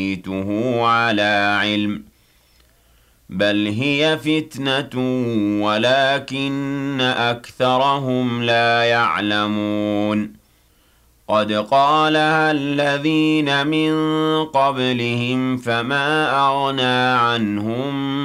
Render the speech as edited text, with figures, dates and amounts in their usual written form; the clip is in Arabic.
أُوتِيتُهُ عَلَىٰ عِلْمٍ ۚ بَلْ هِيَ فِتْنَةٌ وَلَٰكِنَّ أَكْثَرَهُمْ لَا يَعْلَمُونَ قَدْ قَالَهَا الَّذِينَ مِن قَبْلِهِمْ فَمَا أَغْنَىٰ عَنْهُم